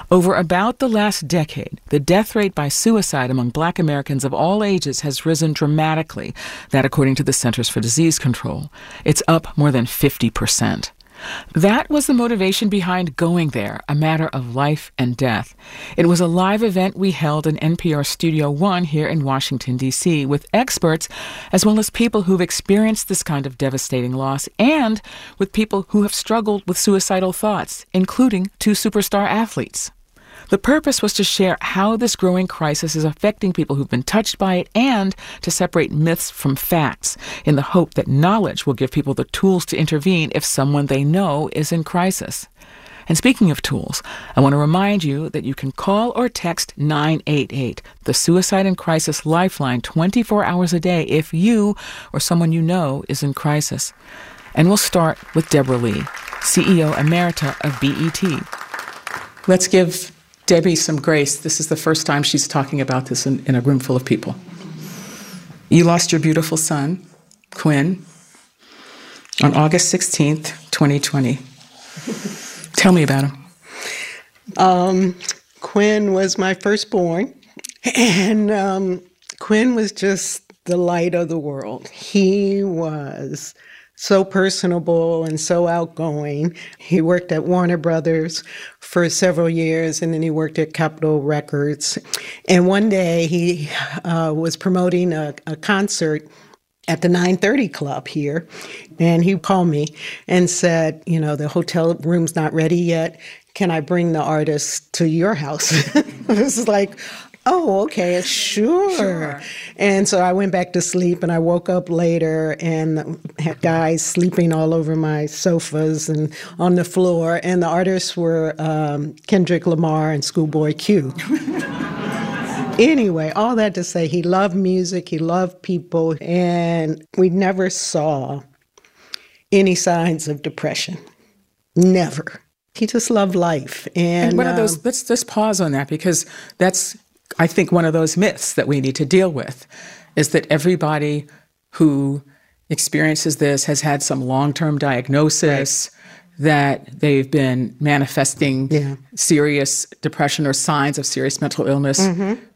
Over about the last decade, the death rate by suicide among Black Americans of all ages has risen dramatically, that according to the Centers for Disease Control. It's up more than 50%. That was the motivation behind Going There, a matter of life and death. It was a live event we held in NPR Studio One here in Washington, D.C., with experts as well as people who've experienced this kind of devastating loss and with people who have struggled with suicidal thoughts, including 2 superstar athletes. The purpose was to share how this growing crisis is affecting people who've been touched by it and to separate myths from facts in the hope that knowledge will give people the tools to intervene if someone they know is in crisis. And speaking of tools, I want to remind you that you can call or text 988, the Suicide and Crisis Lifeline, 24 hours a day if you or someone you know is in crisis. And we'll start with Deborah Lee, CEO Emerita of BET. Let's give Debbie some grace. This is the first time she's talking about this in a room full of people. You lost your beautiful son, Quinn, on August 16th, 2020. Tell me about him. Quinn was my firstborn, and Quinn was just the light of the world. He was so personable and so outgoing. He worked at Warner Brothers for several years, and then he worked at Capitol Records. And one day he was promoting a concert at the 930 Club here, and he called me and said, the hotel room's not ready yet. Can I bring the artist to your house? This is like, oh, okay, sure. And so I went back to sleep, and I woke up later and had guys sleeping all over my sofas and on the floor. And the artists were Kendrick Lamar and Schoolboy Q. Anyway, all that to say, he loved music, he loved people, and we never saw any signs of depression. Never. He just loved life. And one of those, let's just pause on that, because that's, I think, one of those myths that we need to deal with, is that everybody who experiences this has had some long-term diagnosis, that they've been manifesting serious depression or signs of serious mental illness,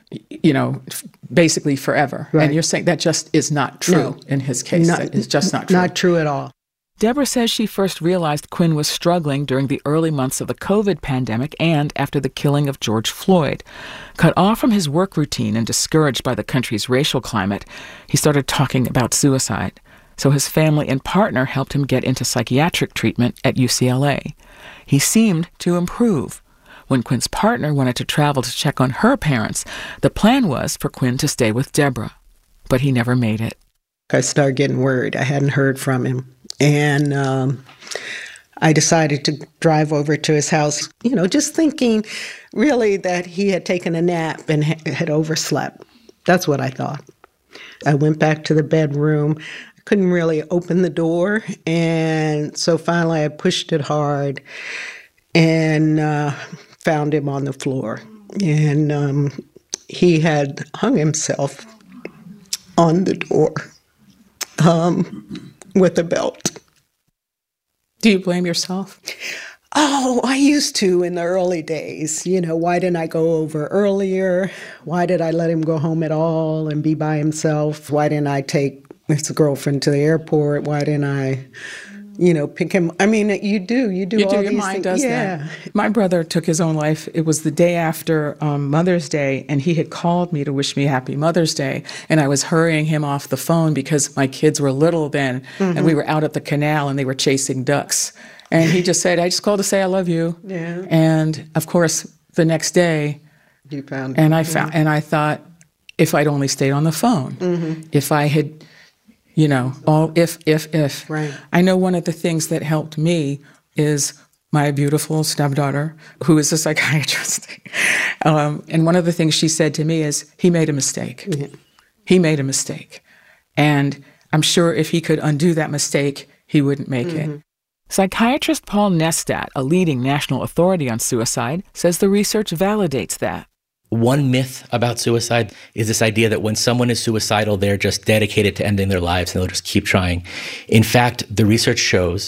basically forever. Right. And you're saying that just is not true in his case. That is just not true. Not true at all. Deborah says she first realized Quinn was struggling during the early months of the COVID pandemic and after the killing of George Floyd. Cut off from his work routine and discouraged by the country's racial climate, he started talking about suicide. So his family and partner helped him get into psychiatric treatment at UCLA. He seemed to improve. When Quinn's partner wanted to travel to check on her parents, the plan was for Quinn to stay with Deborah. But he never made it. I started getting worried. I hadn't heard from him. And I decided to drive over to his house, just thinking really that he had taken a nap and had overslept. That's what I thought. I went back to the bedroom. I couldn't really open the door. And so finally I pushed it hard and found him on the floor. And he had hung himself on the door with a belt. Do you blame yourself? Oh, I used to in the early days. Why didn't I go over earlier? Why did I let him go home at all and be by himself? Why didn't I take his girlfriend to the airport? Why didn't I, pick him? I mean, you do all your these mind things. Does that. My brother took his own life. It was the day after Mother's Day, and he had called me to wish me Happy Mother's Day, and I was hurrying him off the phone because my kids were little then, and we were out at the canal, and they were chasing ducks. And he just said, I just called to say I love you. Yeah. And, of course, the next day, you found and I thought, if I'd only stayed on the phone, if I had... all if. Right. I know one of the things that helped me is my beautiful stepdaughter, who is a psychiatrist. And one of the things she said to me is, he made a mistake. Yeah. He made a mistake. And I'm sure if he could undo that mistake, he wouldn't make it. Psychiatrist Paul Nestat, a leading national authority on suicide, says the research validates that. One myth about suicide is this idea that when someone is suicidal, they're just dedicated to ending their lives and they'll just keep trying. In fact, the research shows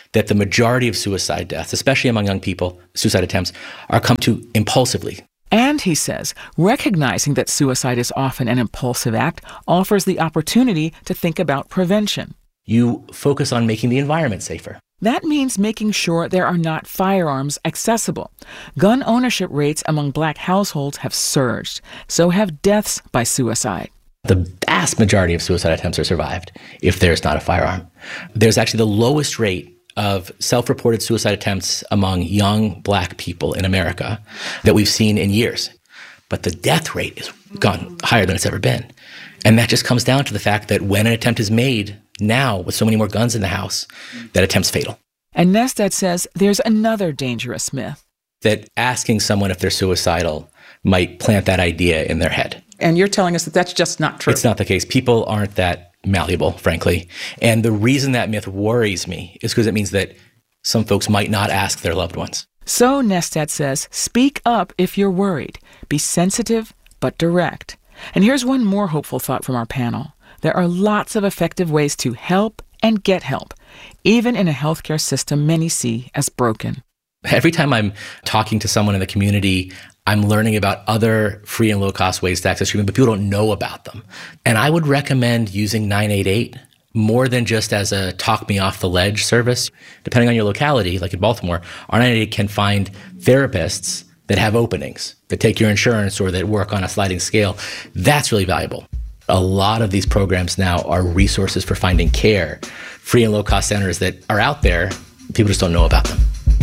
that the majority of suicide deaths, especially among young people, suicide attempts, are come to impulsively. And, he says, recognizing that suicide is often an impulsive act offers the opportunity to think about prevention. You focus on making the environment safer. That means making sure there are not firearms accessible. Gun ownership rates among Black households have surged. So have deaths by suicide. The vast majority of suicide attempts are survived if there's not a firearm. There's actually the lowest rate of self-reported suicide attempts among young Black people in America that we've seen in years. But the death rate has gone higher than it's ever been. And that just comes down to the fact that when an attempt is made now, with so many more guns in the house, that attempt's fatal. And Nestad says there's another dangerous myth. That asking someone if they're suicidal might plant that idea in their head. And you're telling us that that's just not true. It's not the case. People aren't that malleable, frankly. And the reason that myth worries me is because it means that some folks might not ask their loved ones. So, Nestad says, speak up if you're worried. Be sensitive, but direct. And here's one more hopeful thought from our panel. There are lots of effective ways to help and get help, even in a healthcare system many see as broken. Every time I'm talking to someone in the community, I'm learning about other free and low-cost ways to access treatment, but people don't know about them. And I would recommend using 988 more than just as a talk-me-off-the-ledge service. Depending on your locality, like in Baltimore, our 988 can find therapists that have openings, that take your insurance or that work on a sliding scale. That's really valuable. A lot of these programs now are resources for finding care, free and low-cost centers that are out there. People just don't know about them.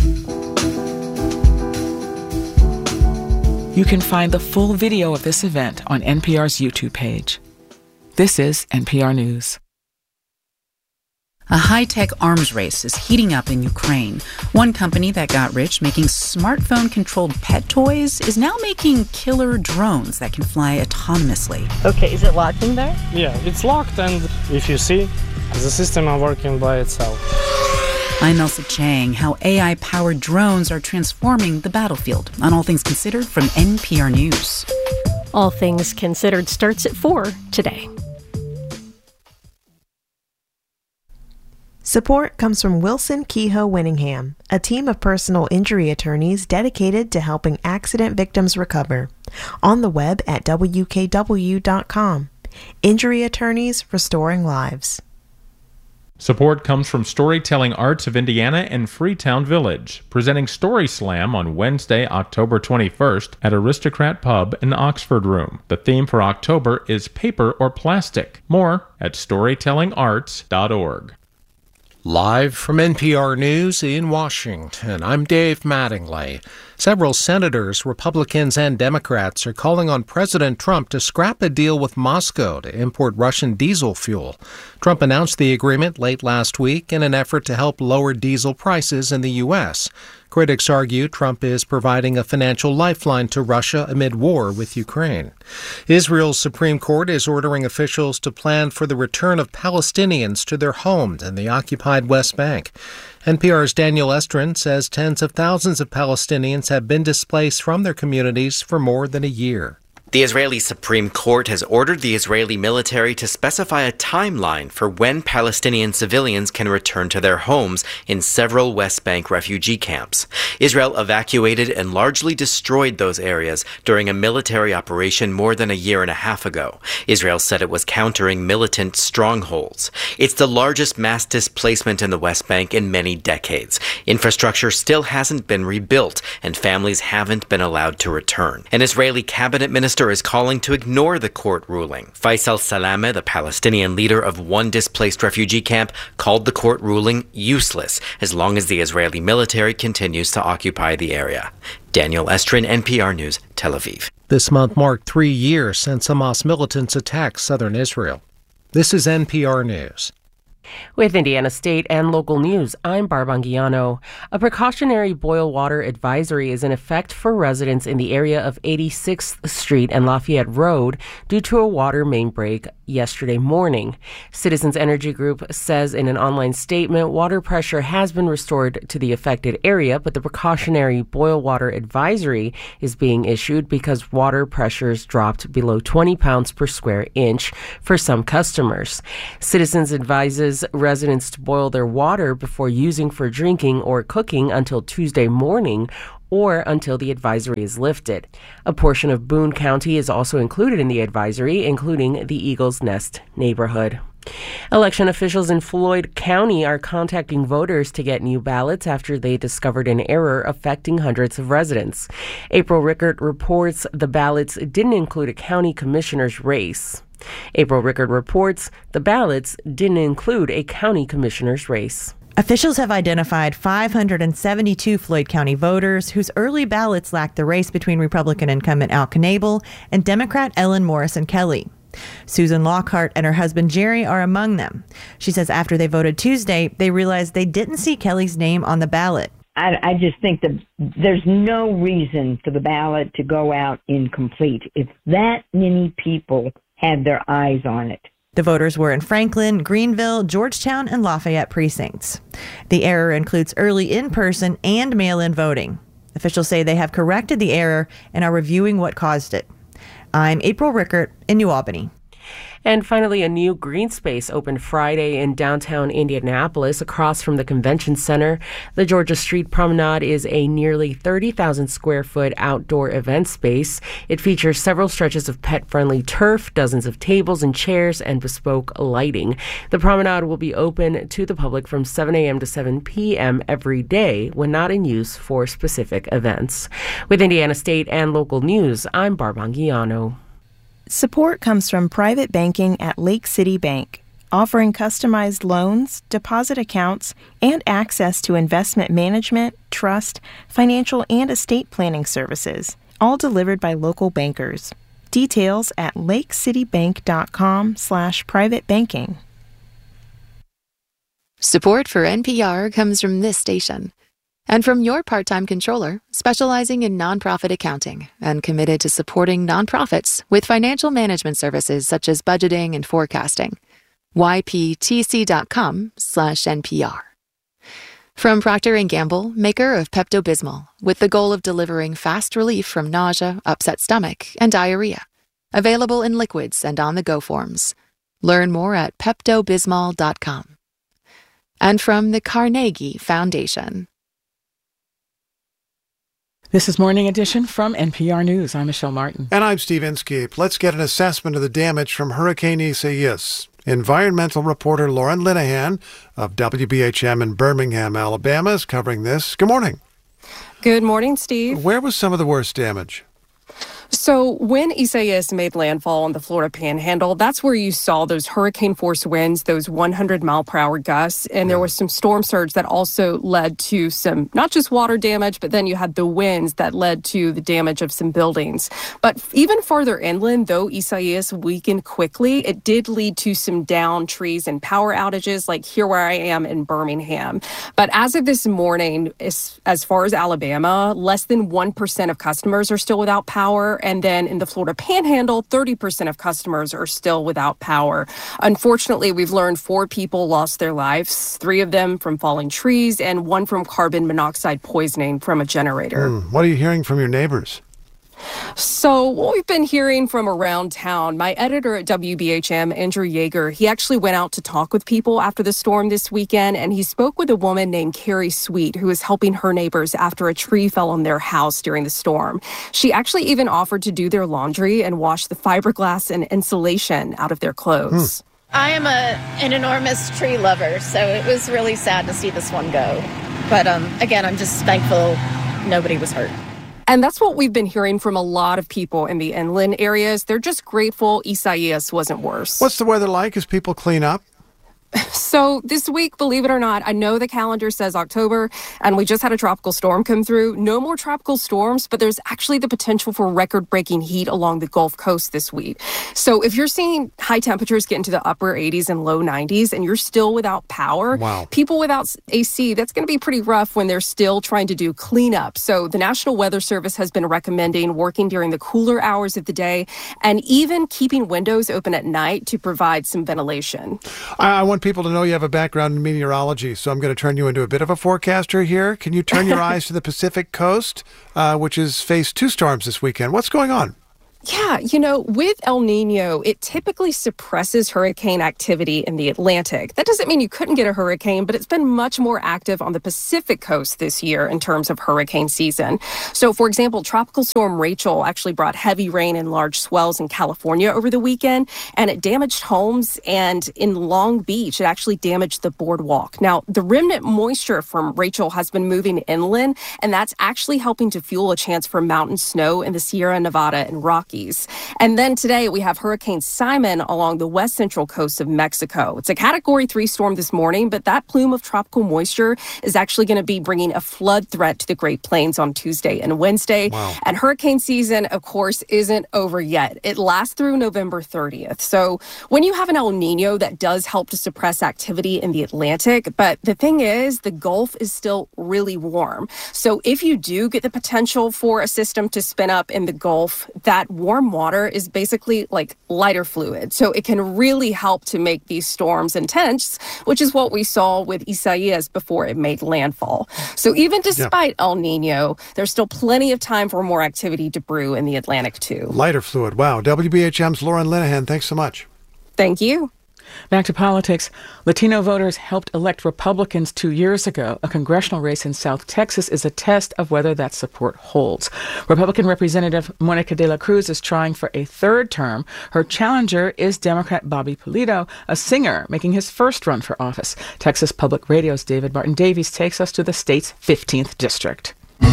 You can find the full video of this event on NPR's YouTube page. This is NPR News. A high-tech arms race is heating up in Ukraine. One company that got rich making smartphone-controlled pet toys is now making killer drones that can fly autonomously. Okay, is it locked in there? Yeah, it's locked, and if you see, the system is working by itself. I'm Elsa Chang. How AI-powered drones are transforming the battlefield. On All Things Considered from NPR News. All Things Considered starts at 4 today. Support comes from Wilson Kehoe Winningham, a team of personal injury attorneys dedicated to helping accident victims recover. On the web at wkw.com. Injury attorneys restoring lives. Support comes from Storytelling Arts of Indiana and Freetown Village, presenting Story Slam on Wednesday, October 21st at Aristocrat Pub in Oxford Room. The theme for October is paper or plastic. More at storytellingarts.org. Live from NPR News in Washington, I'm Dave Mattingly. Several senators, Republicans and Democrats, are calling on President Trump to scrap a deal with Moscow to import Russian diesel fuel. Trump announced the agreement late last week in an effort to help lower diesel prices in the U.S. Critics argue Trump is providing a financial lifeline to Russia amid war with Ukraine. Israel's Supreme Court is ordering officials to plan for the return of Palestinians to their homes in the occupied West Bank. NPR's Daniel Estrin says tens of thousands of Palestinians have been displaced from their communities for more than a year. The Israeli Supreme Court has ordered the Israeli military to specify a timeline for when Palestinian civilians can return to their homes in several West Bank refugee camps. Israel evacuated and largely destroyed those areas during a military operation more than a year and a half ago. Israel said it was countering militant strongholds. It's the largest mass displacement in the West Bank in many decades. Infrastructure still hasn't been rebuilt, and families haven't been allowed to return. An Israeli cabinet minister is calling to ignore the court ruling. Faisal Salameh, the Palestinian leader of one displaced refugee camp, called the court ruling useless as long as the Israeli military continues to occupy the area. Daniel Estrin, NPR News, Tel Aviv. This month marked 3 years since Hamas militants attacked southern Israel. This is NPR News. With Indiana State and local news, I'm Barb Anguiano. A precautionary boil water advisory is in effect for residents in the area of 86th Street and Lafayette Road due to a water main break yesterday morning. Citizens Energy Group says in an online statement, water pressure has been restored to the affected area, but the precautionary boil water advisory is being issued because water pressures dropped below 20 pounds per square inch for some customers. Citizens advises encourages residents to boil their water before using for drinking or cooking until Tuesday morning or until the advisory is lifted. A portion of Boone County is also included in the advisory, including the Eagles Nest neighborhood. Election officials in Floyd County are contacting voters to get new ballots after they discovered an error affecting hundreds of residents. April Rickert reports the ballots didn't include a county commissioner's race. April Rickert reports the ballots didn't include a county commissioner's race. Officials have identified 572 Floyd County voters whose early ballots lacked the race between Republican incumbent Al Knabel and Democrat Ellen Morrison Kelly. Susan Lockhart and her husband Jerry are among them. She says after they voted Tuesday, they realized they didn't see Kelly's name on the ballot. I just think that there's no reason for the ballot to go out incomplete if that many people had their eyes on it. The voters were in Franklin, Greenville, Georgetown, and Lafayette precincts. The error includes early in-person and mail-in voting. Officials say they have corrected the error and are reviewing what caused it. I'm April Rickert in New Albany. And finally, a new green space opened Friday in downtown Indianapolis across from the convention center. The Georgia Street Promenade is a nearly 30,000 square foot outdoor event space. It features several stretches of pet-friendly turf, dozens of tables and chairs, and bespoke lighting. The promenade will be open to the public from 7 a.m. to 7 p.m. every day when not in use for specific events. With Indiana State and local news, I'm Barb Anguiano. Support comes from private banking at Lake City Bank, offering customized loans, deposit accounts, and access to investment management, trust, financial, and estate planning services, all delivered by local bankers. Details at lakecitybank.com/private banking. Support for NPR comes from this station and from your part-time controller, specializing in nonprofit accounting and committed to supporting nonprofits with financial management services such as budgeting and forecasting. YPTC.com/NPR. From Procter & Gamble, maker of Pepto-Bismol, with the goal of delivering fast relief from nausea, upset stomach, and diarrhea. Available in liquids and on-the-go forms. Learn more at PeptoBismol.com. And from the Carnegie Foundation. This is Morning Edition from NPR News. I'm Michelle Martin. And I'm Steve Inskeep. Let's get an assessment of the damage from Hurricane Isaias. Environmental reporter Lauren Linehan of WBHM in Birmingham, Alabama, is covering this. Good morning. Good morning, Steve. Where was some of the worst damage? So when Isaias made landfall on the Florida Panhandle, that's where you saw those hurricane-force winds, those 100-mile-per-hour gusts, and there was some storm surge that also led to some, not just water damage, but then you had the winds that led to the damage of some buildings. But even farther inland, though Isaias weakened quickly, it did lead to some downed trees and power outages, like here where I am in Birmingham. But as of this morning, as far as Alabama, less than 1% of customers are still without power. And then in the Florida Panhandle, 30% of customers are still without power. Unfortunately, we've learned 4 people lost their lives, 3 of them from falling trees and 1 from carbon monoxide poisoning from a generator. What are you hearing from your neighbors? So what we've been hearing from around town, my editor at WBHM, Andrew Yeager, he actually went out to talk with people after the storm this weekend, and he spoke with a woman named Carrie Sweet, who was helping her neighbors after a tree fell on their house during the storm. She actually even offered to do their laundry and wash the fiberglass and insulation out of their clothes. I am an enormous tree lover, so it was really sad to see this one go. But again, I'm just thankful nobody was hurt. And that's what we've been hearing from a lot of people in the inland areas. They're just grateful Isaias wasn't worse. What's the weather like as people clean up? So this week, believe it or not, I know the calendar says October, and we just had a tropical storm come through. No more tropical storms, but there's actually the potential for record-breaking heat along the Gulf Coast this week. So if you're seeing high temperatures get into the upper 80s and low 90s, and you're still without power, people without AC, that's going to be pretty rough when they're still trying to do cleanup. So the National Weather Service has been recommending working during the cooler hours of the day and even keeping windows open at night to provide some ventilation. I want people to know you have a background in meteorology, so I'm going to turn you into a bit of a forecaster here. Can you turn your eyes to the Pacific coast, which has faced 2 storms this weekend? What's going on? Yeah, you know, with El Nino, it typically suppresses hurricane activity in the Atlantic. That doesn't mean you couldn't get a hurricane, but it's been much more active on the Pacific coast this year in terms of hurricane season. So, for example, Tropical Storm Rachel actually brought heavy rain and large swells in California over the weekend, and it damaged homes. And in Long Beach, it actually damaged the boardwalk. Now, the remnant moisture from Rachel has been moving inland, and that's actually helping to fuel a chance for mountain snow in the Sierra Nevada and Rockies. And then today we have Hurricane Simon along the west central coast of Mexico. It's a Category 3 storm this morning, but that plume of tropical moisture is actually going to be bringing a flood threat to the Great Plains on Tuesday and Wednesday. Wow. And hurricane season, of course, isn't over yet. It lasts through November 30th. So when you have an El Nino, that does help to suppress activity in the Atlantic. But the thing is, the Gulf is still really warm. So if you do get the potential for a system to spin up in the Gulf, that warm water is basically like lighter fluid. So it can really help to make these storms intense, which is what we saw with Isaias before it made landfall. So even despite El Nino, there's still plenty of time for more activity to brew in the Atlantic too. Lighter fluid. Wow. WBHM's Lauren Linehan, thanks so much. Thank you. Back to politics. Latino voters helped elect Republicans 2 years ago. A congressional race in South Texas is a test of whether that support holds. Republican Representative Monica de la Cruz is trying for a third term. Her challenger is Democrat Bobby Pulido, a singer making his first run for office. Texas Public Radio's David Martin Davies takes us to the state's 15th district.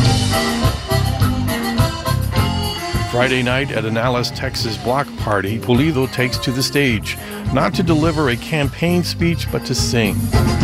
Friday night at an Alice, Texas block party, Pulido takes to the stage, not to deliver a campaign speech, but to sing.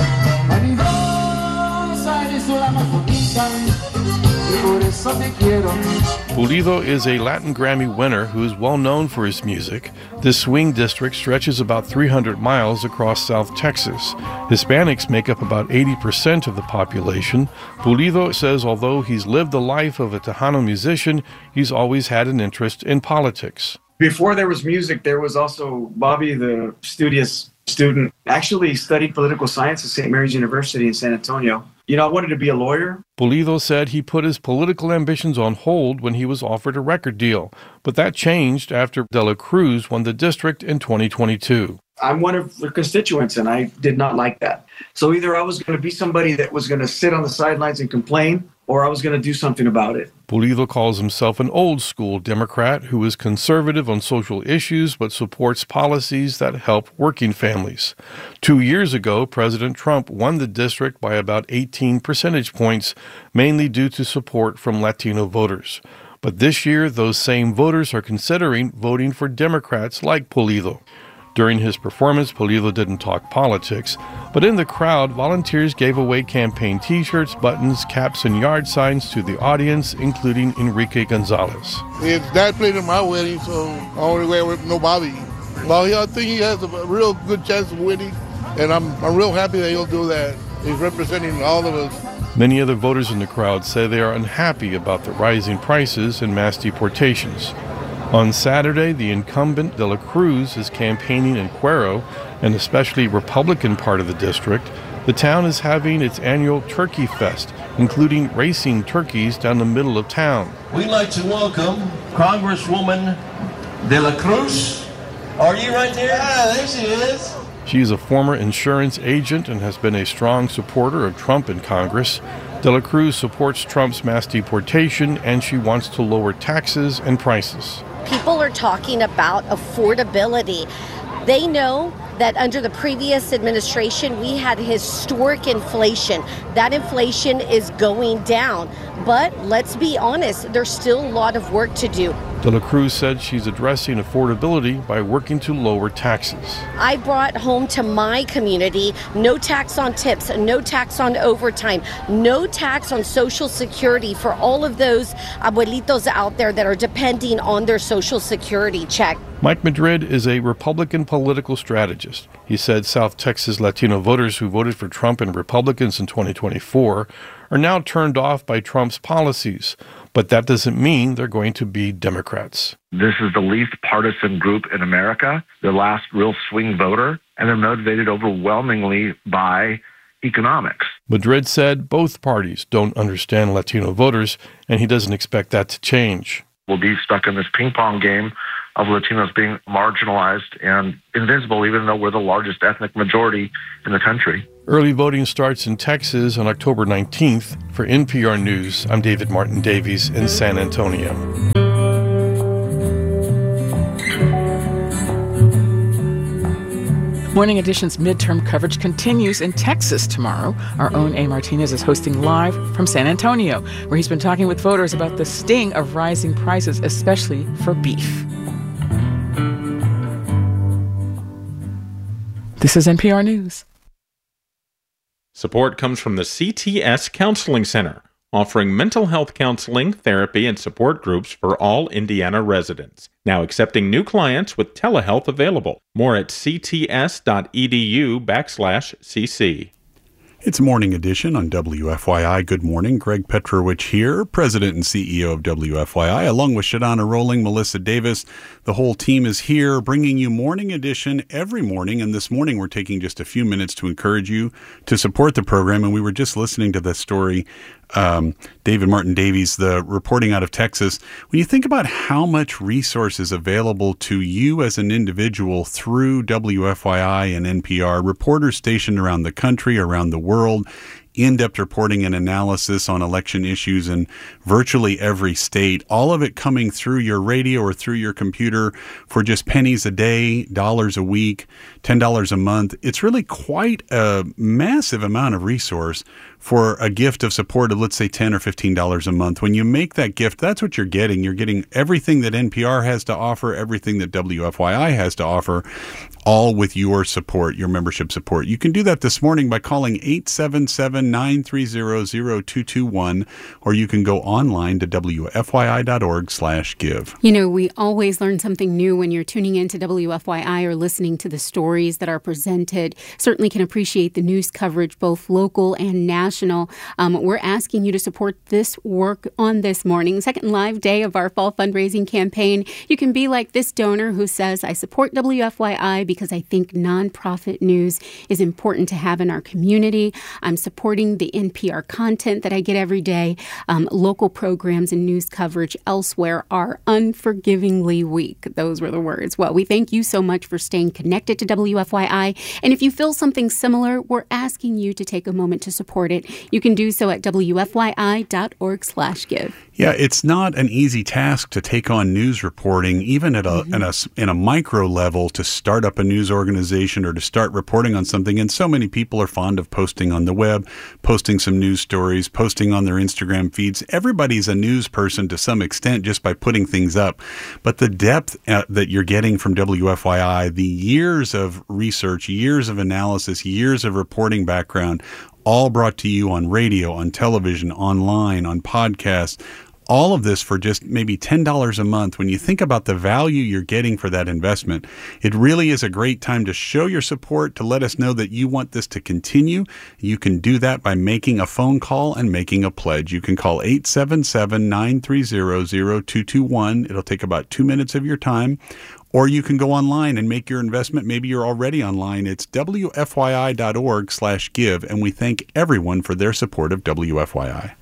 Pulido is a Latin Grammy winner who is well known for his music. This swing district stretches about 300 miles across South Texas. Hispanics make up about 80% of the population. Pulido says although he's lived the life of a Tejano musician, he's always had an interest in politics. Before there was music, there was also Bobby, the studious student, actually studied political science at St. Mary's University in San Antonio. You know, I wanted to be a lawyer. Pulido said he put his political ambitions on hold when he was offered a record deal, but that changed after De La Cruz won the district in 2022. I'm one of the constituents, and I did not like that. So either I was going to be somebody that was going to sit on the sidelines and complain, or I was going to do something about it. Pulido calls himself an old-school Democrat who is conservative on social issues but supports policies that help working families. 2 years ago, President Trump won the district by about 18 percentage points, mainly due to support from Latino voters. But this year, those same voters are considering voting for Democrats like Pulido. During his performance, Pulido didn't talk politics, but in the crowd, volunteers gave away campaign T-shirts, buttons, caps, and yard signs to the audience, including Enrique Gonzalez. His dad played in my wedding, so I only wear with no Bobby. Well, I think he has a real good chance of winning, and I'm real happy that he'll do that. He's representing all of us. Many other voters in the crowd say they are unhappy about the rising prices and mass deportations. On Saturday, the incumbent De La Cruz is campaigning in Cuero, an especially Republican part of the district. The town is having its annual Turkey Fest, including racing turkeys down the middle of town. We'd like to welcome Congresswoman De La Cruz. Are you right there? Yeah, there she is. She is a former insurance agent and has been a strong supporter of Trump in Congress. De La Cruz supports Trump's mass deportation, and she wants to lower taxes and prices. People are talking about affordability. They know that under the previous administration, we had historic inflation. That inflation is going down. But let's be honest, there's still a lot of work to do. De La Cruz said she's addressing affordability by working to lower taxes. I brought home to my community no tax on tips, no tax on overtime, no tax on Social Security for all of those abuelitos out there that are depending on their Social Security check. Mike Madrid is a Republican political strategist. He said South Texas Latino voters who voted for Trump and Republicans in 2024 are now turned off by Trump's policies. But that doesn't mean they're going to be Democrats. This is the least partisan group in America, the last real swing voter, and they're motivated overwhelmingly by economics. Madrid said both parties don't understand Latino voters, and he doesn't expect that to change. will be stuck in this ping pong game of Latinos being marginalized and invisible, even though we're the largest ethnic majority in the country. Early voting starts in Texas on October 19th. For NPR News, I'm David Martin Davies in San Antonio. Morning Edition's midterm coverage continues in Texas tomorrow. Our own A. Martinez is hosting live from San Antonio, where he's been talking with voters about the sting of rising prices, especially for beef. This is NPR News. Support comes from the CTS Counseling Center, offering mental health counseling, therapy, and support groups for all Indiana residents. Now accepting new clients with telehealth available. More at cts.edu/cc. It's Morning Edition on WFYI. Good morning. Greg Petrovich here, President and CEO of WFYI, along with Shadana Rowling, Melissa Davis. The whole team is here bringing you Morning Edition every morning. And this morning we're taking just a few minutes to encourage you to support the program. And we were just listening to the story, David Martin Davies, the reporting out of Texas. When you think about how much resources available to you as an individual through WFYI and NPR, reporters stationed around the country, around the world, in-depth reporting and analysis on election issues in virtually every state, all of it coming through your radio or through your computer for just pennies a day, dollars a week, $10 a month. It's really quite a massive amount of resource for a gift of support of, let's say, $10 or $15 a month. When you make that gift, that's what you're getting. You're getting everything that NPR has to offer, everything that WFYI has to offer, all with your support, your membership support. You can do that this morning by calling 877-930-0221, or you can go online to WFYI.org/give. You know, we always learn something new when you're tuning into WFYI or listening to the stories that are presented. Certainly can appreciate the news coverage, both local and national. We're asking you to support this work on this morning, second live day of our fall fundraising campaign. You can be like this donor who says, I support WFYI because I think nonprofit news is important to have in our community. I'm supporting the NPR content that I get every day. Local programs and news coverage elsewhere are unforgivingly weak. Those were the words. Well, we thank you so much for staying connected to WFYI. And if you feel something similar, we're asking you to take a moment to support it. You can do so at WFYI.org/give. Yeah, it's not an easy task to take on news reporting, even at in a micro level, to start up a news organization or to start reporting on something. And so many people are fond of posting on the web, posting some news stories, posting on their Instagram feeds. Everybody's a news person to some extent just by putting things up. But the depth that you're getting from WFYI, the years of research, years of analysis, years of reporting background, all brought to you on radio, on television, online, on podcasts, all of this for just maybe $10 a month. When you think about the value you're getting for that investment, it really is a great time to show your support, to let us know that you want this to continue. You can do that by making a phone call and making a pledge. You can call 877-930-0221. It'll take about 2 minutes of your time. Or you can go online and make your investment. Maybe you're already online. It's WFYI.org/give. And we thank everyone for their support of WFYI.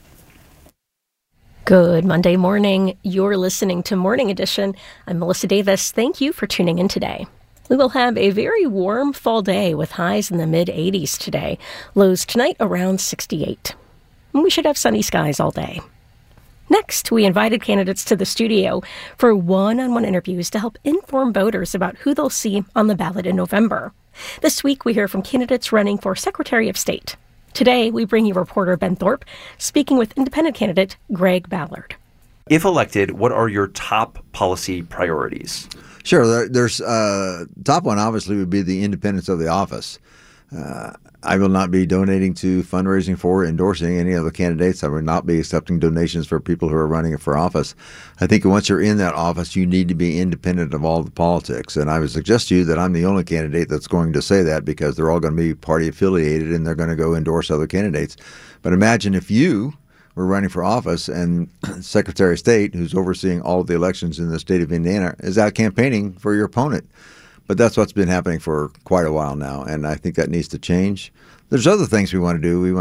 Good Monday morning. You're listening to Morning Edition. I'm Melissa Davis. Thank you for tuning in today. We will have a very warm fall day with highs in the mid-80s today. Lows tonight around 68. And we should have sunny skies all day. Next, we invited candidates to the studio for one-on-one interviews to help inform voters about who they'll see on the ballot in November. This week, we hear from candidates running for Secretary of State. Today, we bring you reporter Ben Thorpe speaking with independent candidate Greg Ballard. If elected, what are your top policy priorities? Sure. There's top one obviously would be the independence of the office. I will not be donating to fundraising for endorsing any other candidates. I will not be accepting donations for people who are running for office. I think once you're in that office, you need to be independent of all the politics. And I would suggest to you that I'm the only candidate that's going to say that, because they're all going to be party affiliated and they're going to go endorse other candidates. But imagine if you were running for office and Secretary of State, who's overseeing all of the elections in the state of Indiana, is out campaigning for your opponent. But that's what's been happening for quite a while now, and I think that needs to change. There's other things we want to do. We want to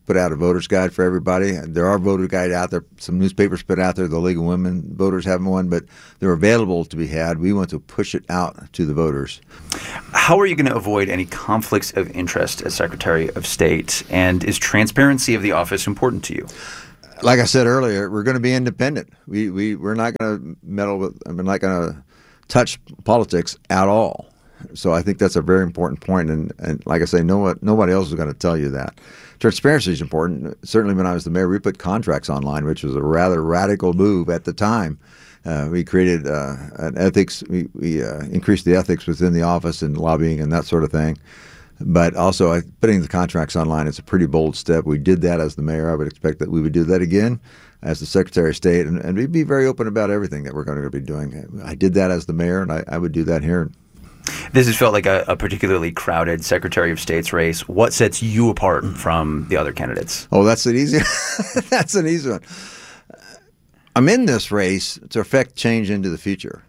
put out a voter's guide for everybody. There are voter guide out there. Some newspapers put out there. The League of Women Voters haven't one, but they're available to be had. We want to push it out to the voters. How are you going to avoid any conflicts of interest as Secretary of State? And is transparency of the office important to you? Like I said earlier, we're going to be independent. We're not going to meddle with. We're not going to touch politics at all. So I think that's a very important point. And like I say, nobody else is going to tell you that. Transparency is important. Certainly when I was the mayor, we put contracts online, which was a rather radical move at the time. We created an ethics. We increased the ethics within the office and lobbying and that sort of thing. But also putting the contracts online is a pretty bold step. We did that as the mayor. I would expect that we would do that again as the Secretary of State. And we'd be very open about everything that we're going to be doing. I did that as the mayor, and I would do that here. This has felt like a particularly crowded Secretary of State's race. What sets you apart from the other candidates? Oh, that's an easy that's an easy one. I'm in this race to affect change into the future.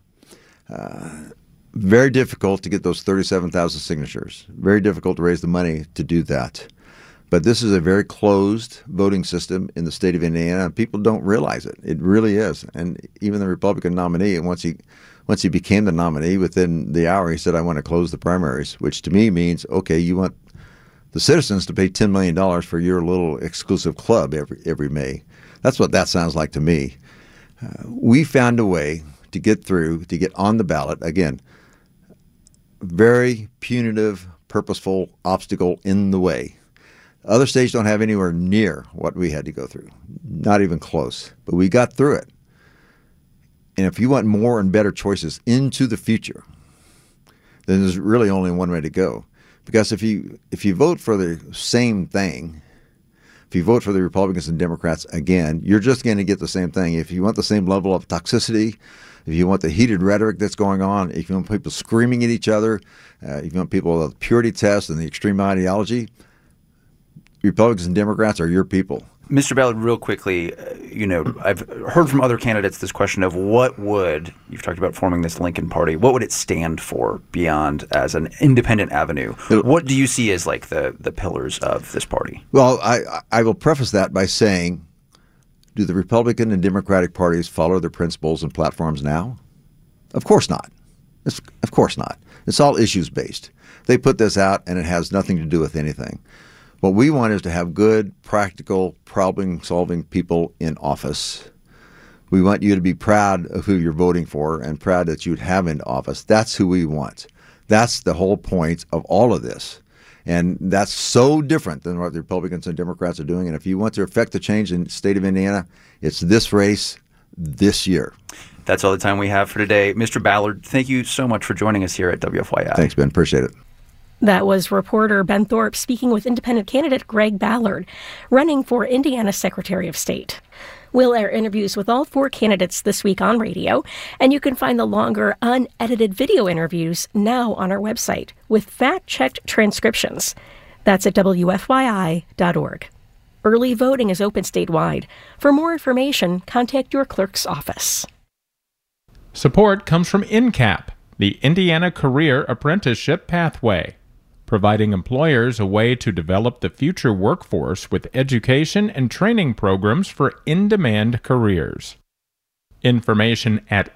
Very difficult to get those 37,000 signatures. Very difficult to raise the money to do that. But this is a very closed voting system in the state of Indiana, and people don't realize it. It really is. And even the Republican nominee, once he became the nominee, within the hour, he said, I want to close the primaries, which to me means, okay, you want the citizens to pay $10 million for your little exclusive club every May. That's what that sounds like to me. We found a way to get through, to get on the ballot. Again, very punitive, purposeful obstacle in the way. Other states don't have anywhere near what we had to go through, not even close. But we got through it. And if you want more and better choices into the future, then there's really only one way to go. Because if you vote for the same thing, if you vote for the Republicans and Democrats again, you're just going to get the same thing. If you want the same level of toxicity, if you want the heated rhetoric that's going on, if you want people screaming at each other, if you want people with the purity test and the extreme ideology, Republicans and Democrats are your people. Mr. Ballard, real quickly, I've heard from other candidates this question of you've talked about forming this Lincoln Party, what would it stand for beyond as an independent avenue? What do you see as like the pillars of this party? Well, I will preface that by saying, do the Republican and Democratic parties follow their principles and platforms now? Of course not. Of course not. It's all issues-based. They put this out, and it has nothing to do with anything. What we want is to have good, practical, problem-solving people in office. We want you to be proud of who you're voting for and proud that you'd have in office. That's who we want. That's the whole point of all of this. And that's so different than what the Republicans and Democrats are doing. And if you want to affect the change in the state of Indiana, it's this race this year. That's all the time we have for today. Mr. Ballard, thank you so much for joining us here at WFYI. Thanks, Ben. Appreciate it. That was reporter Ben Thorpe speaking with independent candidate Greg Ballard, running for Indiana Secretary of State. We'll air interviews with all 4 candidates this week on radio, and you can find the longer, unedited video interviews now on our website with fact-checked transcriptions. That's at WFYI.org. Early voting is open statewide. For more information, contact your clerk's office. Support comes from INCAP, the Indiana Career Apprenticeship Pathway, providing employers a way to develop the future workforce with education and training programs for in-demand careers. Information at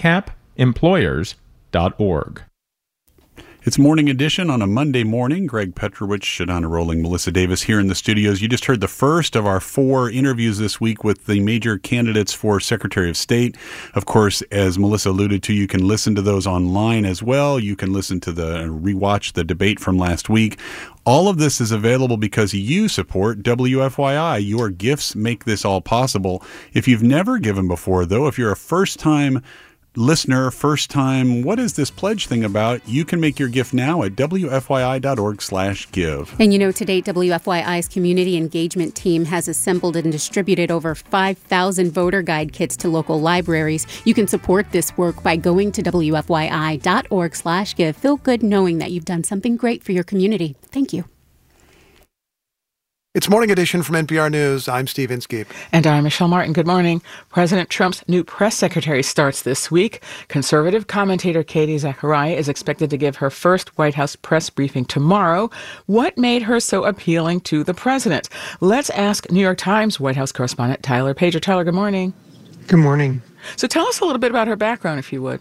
incapemployers.org. It's Morning Edition on a Monday morning. Greg Petrovich, Shadana Rolling, Melissa Davis here in the studios. You just heard the first of our 4 interviews this week with the major candidates for Secretary of State. Of course, as Melissa alluded to, you can listen to those online as well. You can listen to rewatch the debate from last week. All of this is available because you support WFYI. Your gifts make this all possible. If you've never given before, though, if you're a first-time listener, first time, what is this pledge thing about? You can make your gift now at WFYI.org/give. And to date, WFYI's community engagement team has assembled and distributed over 5,000 voter guide kits to local libraries. You can support this work by going to WFYI.org/give. Feel good knowing that you've done something great for your community. Thank you. It's Morning Edition from NPR News. I'm Steve Inskeep. And I'm Michelle Martin. Good morning. President Trump's new press secretary starts this week. Conservative commentator Katie Zachariah is expected to give her first White House press briefing tomorrow. What made her so appealing to the president? Let's ask New York Times White House correspondent Tyler Pager. Tyler, good morning. Good morning. So tell us a little bit about her background, if you would.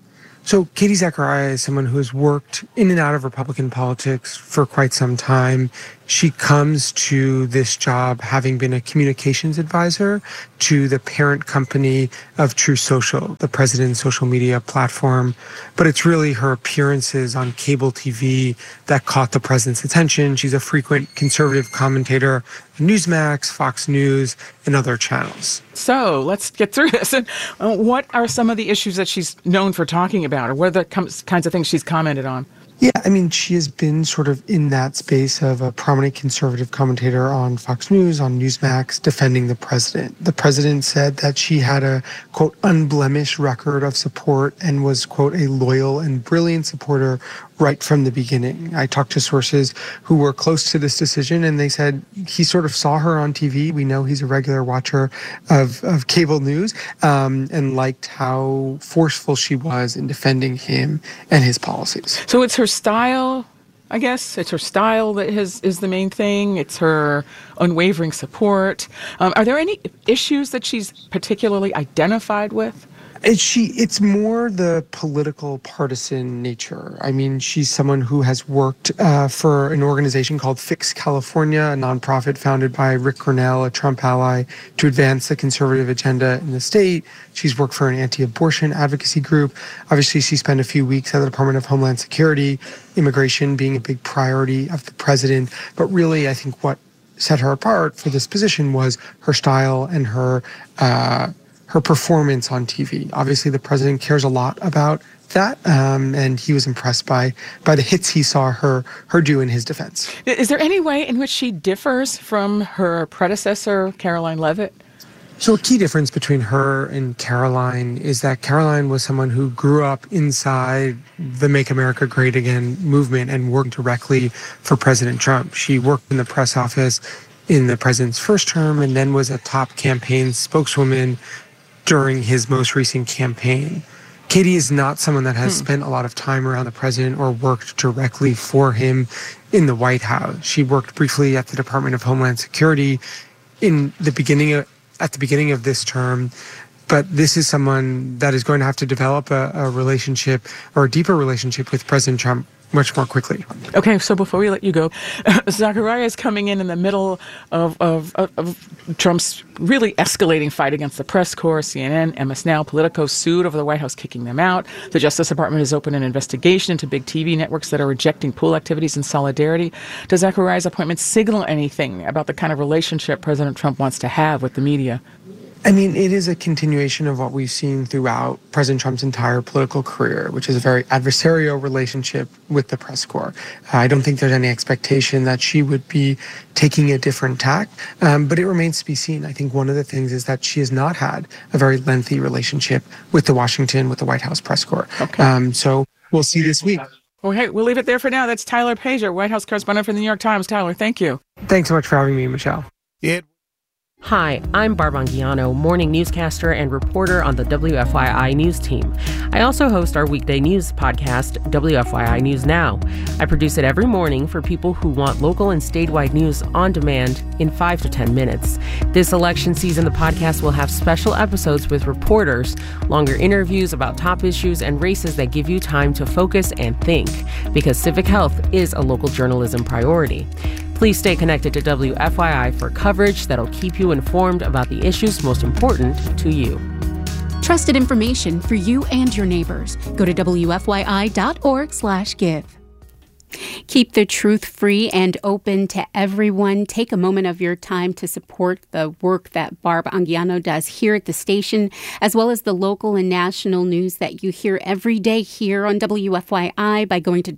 So Katie Zachariah is someone who has worked in and out of Republican politics for quite some time. She comes to this job having been a communications advisor to the parent company of True Social, the president's social media platform. But it's really her appearances on cable TV that caught the president's attention. She's a frequent conservative commentator on Newsmax, Fox News, and other channels. So let's get through this. And what are some of the issues that she's known for talking about, or what are the kinds of things she's commented on? Yeah, I mean, she has been sort of in that space of a prominent conservative commentator on Fox News, on Newsmax, defending the president. The president said that she had a, quote, unblemished record of support and was, quote, a loyal and brilliant supporter right from the beginning. I talked to sources who were close to this decision, and they said he sort of saw her on TV. We know he's a regular watcher of cable news, and liked how forceful she was in defending him and his policies. So it's her style, I guess. It's her style that is the main thing. It's her unwavering support. Are there any issues that she's particularly identified with? It's more the political partisan nature. I mean, she's someone who has worked for an organization called Fix California, a nonprofit founded by Rick Grenell, a Trump ally, to advance the conservative agenda in the state. She's worked for an anti-abortion advocacy group. Obviously, she spent a few weeks at the Department of Homeland Security, immigration being a big priority of the president. But really, I think what set her apart for this position was her style and her performance on TV. Obviously, the president cares a lot about that, and he was impressed by the hits he saw her do in his defense. Is there any way in which she differs from her predecessor, Caroline Leavitt? So a key difference between her and Caroline is that Caroline was someone who grew up inside the Make America Great Again movement and worked directly for President Trump. She worked in the press office in the president's first term and then was a top campaign spokeswoman during his most recent campaign. Katie is not someone that has spent a lot of time around the president or worked directly for him in the White House. She worked briefly at the Department of Homeland Security at the beginning of this term, but this is someone that is going to have to develop a relationship or a deeper relationship with President Trump much more quickly. Okay, so before we let you go, Zachariah is coming in the middle of Trump's really escalating fight against the press corps. CNN, MS Now, Politico sued over the White House kicking them out. The Justice Department has opened an investigation into big TV networks that are rejecting pool activities in solidarity. Does Zachariah's appointment signal anything about the kind of relationship President Trump wants to have with the media? I mean, it is a continuation of what we've seen throughout President Trump's entire political career, which is a very adversarial relationship with the press corps. I don't think there's any expectation that she would be taking a different tack, but it remains to be seen. I think one of the things is that she has not had a very lengthy relationship with the White House press corps. Okay. So we'll see this week. Okay, we'll leave it there for now. That's Tyler Pager, White House correspondent for the New York Times. Tyler, thank you. Thanks so much for having me, Michelle. Hi, I'm Barb Anguiano, morning newscaster and reporter on the WFYI News team. I also host our weekday news podcast, WFYI News Now. I produce it every morning for people who want local and statewide news on demand in 5 to 10 minutes. This election season, the podcast will have special episodes with reporters, longer interviews about top issues, and races that give you time to focus and think, because civic health is a local journalism priority. Please stay connected to WFYI for coverage that'll keep you informed about the issues most important to you. Trusted information for you and your neighbors. Go to WFYI.org/give. Keep the truth free and open to everyone. Take a moment of your time to support the work that Barb Anguiano does here at the station, as well as the local and national news that you hear every day here on WFYI by going to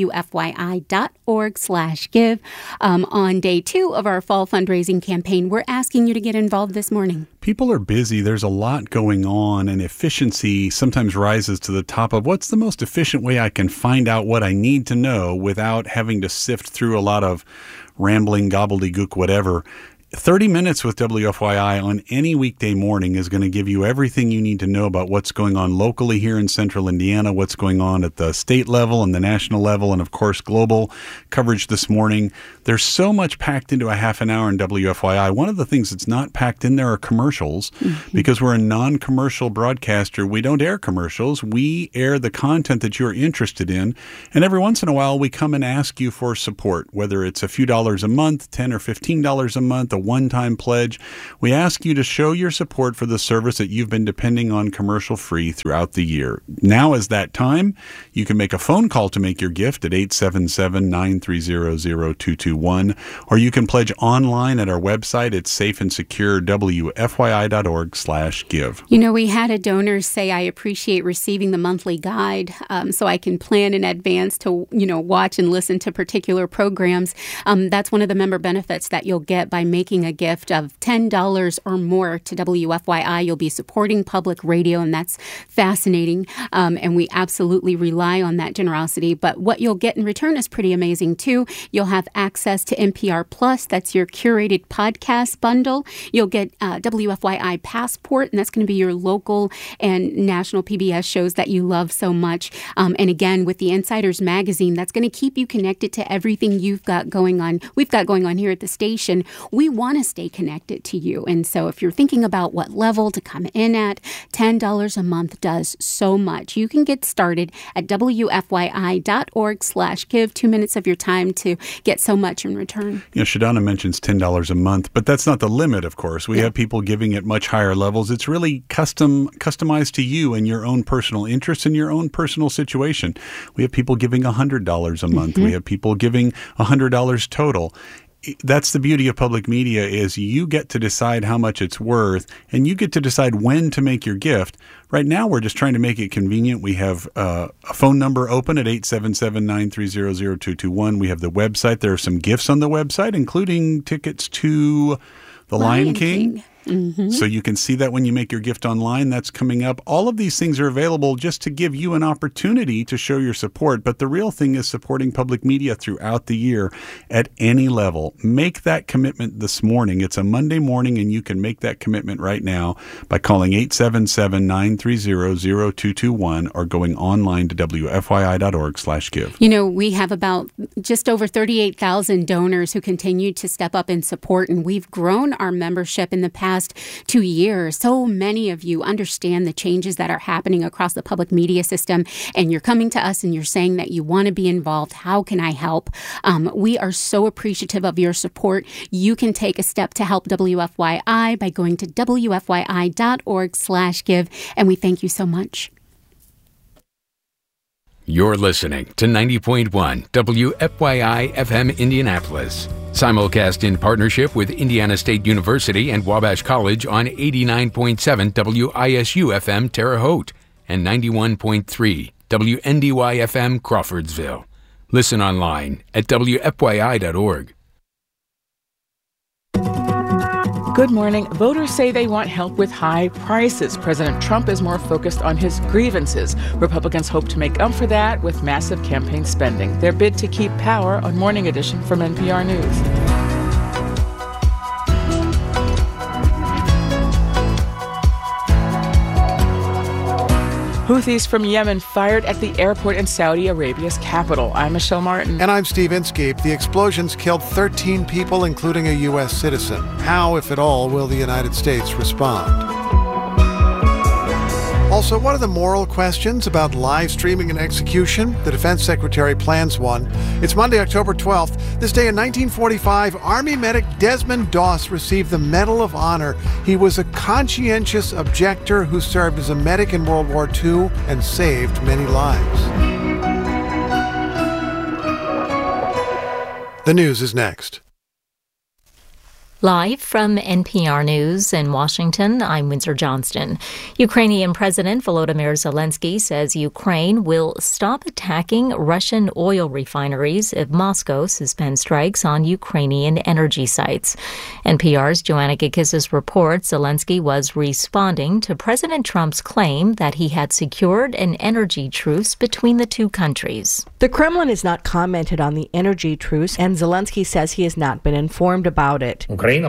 WFYI.org/give. On day 2 of our fall fundraising campaign, we're asking you to get involved this morning. People are busy. There's a lot going on, and efficiency sometimes rises to the top of what's the most efficient way I can find out what I need to know without having to sift through a lot of rambling gobbledygook, whatever. 30 minutes with WFYI on any weekday morning is going to give you everything you need to know about what's going on locally here in central Indiana, what's going on at the state level and the national level, and of course global coverage this morning. There's so much packed into a half an hour in WFYI. One of the things that's not packed in there are commercials. Because we're a non-commercial broadcaster, we don't air commercials. We air the content that you're interested in. And every once in a while, we come and ask you for support, whether it's a few dollars a month, $10 or $15 a month, a one-time pledge. We ask you to show your support for the service that you've been depending on commercial-free throughout the year. Now is that time. You can make a phone call to make your gift at 877-930-0221, or you can pledge online at our website. It's safe and secure, wfyi.org/give. You know, we had a donor say, I appreciate receiving the monthly guide so I can plan in advance to, watch and listen to particular programs. That's one of the member benefits that you'll get by making a gift of $10 or more to WFYI. You'll be supporting public radio, and that's fascinating. And we absolutely rely on that generosity. But what you'll get in return is pretty amazing, too. You'll have access to NPR Plus. That's your curated podcast bundle. You'll get WFYI Passport, and that's going to be your local and national PBS shows that you love so much. And again, with the Insiders Magazine, that's going to keep you connected to everything we've got going on here at the station. We want to stay connected to you. And so if you're thinking about what level to come in at, $10 a month does so much. You can get started at WFYI.org/give. 2 minutes of your time to get so much in return. Shadana mentions $10 a month, but that's not the limit, of course. We have people giving at much higher levels. It's really customized to you and your own personal interests and your own personal situation. We have people giving $100 a month. We have people giving $100 total. That's the beauty of public media, is you get to decide how much it's worth, and you get to decide when to make your gift. Right now, we're just trying to make it convenient. We have a phone number open at 877-930-0221. We have the website. There are some gifts on the website, including tickets to The Lion King. So you can see that when you make your gift online. That's coming up. All of these things are available just to give you an opportunity to show your support. But the real thing is supporting public media throughout the year at any level. Make that commitment this morning. It's a Monday morning, and you can make that commitment right now by calling 877-930-0221 or going online to WFYI.org/give. We have about just over 38,000 donors who continue to step up and support, and we've grown our membership in the past 2 years. So many of you understand the changes that are happening across the public media system, and you're coming to us and you're saying that you want to be involved. How can I help? We are so appreciative of your support. You can take a step to help WFYI by going to WFYI.org/give, and we thank you so much. You're listening to 90.1 WFYI FM Indianapolis. Simulcast in partnership with Indiana State University and Wabash College on 89.7 WISU FM Terre Haute and 91.3 WNDY FM Crawfordsville. Listen online at WFYI.org. Good morning. Voters say they want help with high prices. President Trump is more focused on his grievances. Republicans hope to make up for that with massive campaign spending. Their bid to keep power on Morning Edition from NPR News. Houthis from Yemen fired at the airport in Saudi Arabia's capital. I'm Michelle Martin. And I'm Steve Inskeep. The explosions killed 13 people, including a U.S. citizen. How, if at all, will the United States respond? Also, what are the moral questions about live streaming an execution? The Defense Secretary plans one. It's Monday, October 12th. This day in 1945, Army medic Desmond Doss received the Medal of Honor. He was a conscientious objector who served as a medic in World War II and saved many lives. The news is next. Live from NPR News in Washington, I'm Windsor Johnston. Ukrainian President Volodymyr Zelensky says Ukraine will stop attacking Russian oil refineries if Moscow suspends strikes on Ukrainian energy sites. NPR's Joanna Gakissis reports Zelensky was responding to President Trump's claim that he had secured an energy truce between the two countries. The Kremlin has not commented on the energy truce, and Zelensky says he has not been informed about it.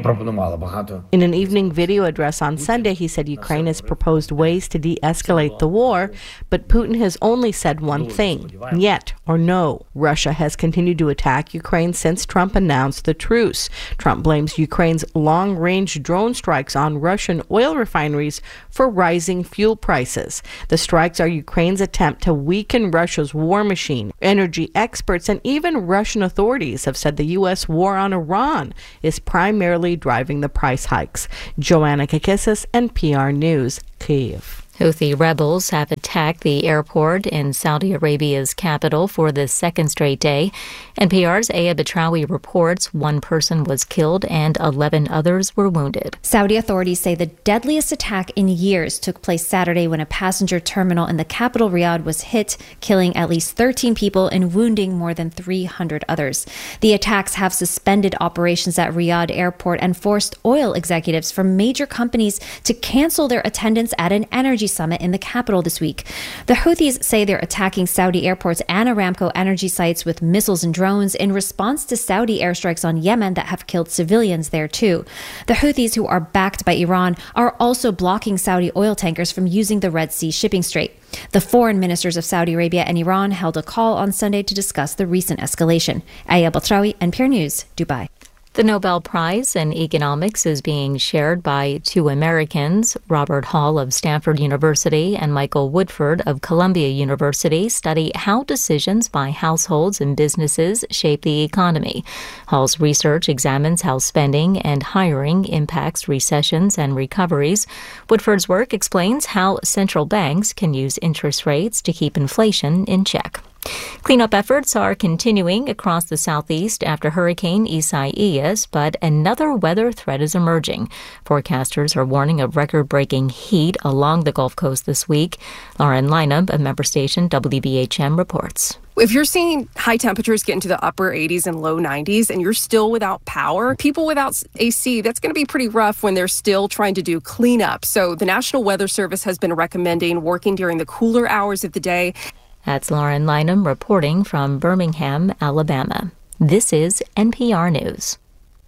In an evening video address on Sunday, he said Ukraine has proposed ways to de-escalate the war, but Putin has only said one thing, "Niet" or no. Russia has continued to attack Ukraine since Trump announced the truce. Trump blames Ukraine's long-range drone strikes on Russian oil refineries for rising fuel prices. The strikes are Ukraine's attempt to weaken Russia's war machine. Energy experts and even Russian authorities have said the U.S. war on Iran is primarily driving the price hikes. Joanna Gakissis, NPR News, Kyiv. Houthi rebels have attacked the airport in Saudi Arabia's capital for the second straight day. NPR's Aya Batrawi reports one person was killed and 11 others were wounded. Saudi authorities say the deadliest attack in years took place Saturday when a passenger terminal in the capital Riyadh was hit, killing at least 13 people and wounding more than 300 others. The attacks have suspended operations at Riyadh airport and forced oil executives from major companies to cancel their attendance at an energy summit in the capital this week. The Houthis say they're attacking Saudi airports and Aramco energy sites with missiles and drones in response to Saudi airstrikes on Yemen that have killed civilians there too. The Houthis, who are backed by Iran, are also blocking Saudi oil tankers from using the Red Sea shipping strait. The foreign ministers of Saudi Arabia and Iran held a call on Sunday to discuss the recent escalation. Aya Batrawi, NPR News, Dubai. The Nobel Prize in Economics is being shared by two Americans. Robert Hall of Stanford University and Michael Woodford of Columbia University study how decisions by households and businesses shape the economy. Hall's research examines how spending and hiring impacts recessions and recoveries. Woodford's work explains how central banks can use interest rates to keep inflation in check. Cleanup efforts are continuing across the southeast after Hurricane Isaias, but another weather threat is emerging. Forecasters are warning of record-breaking heat along the Gulf Coast this week. Lauren Lineup of member station WBHM reports. If you're seeing high temperatures get into the upper 80s and low 90s and you're still without power, people without AC, that's going to be pretty rough when they're still trying to do cleanup. So the National Weather Service has been recommending working during the cooler hours of the day. That's Lauren Lynham reporting from Birmingham, Alabama. This is NPR News.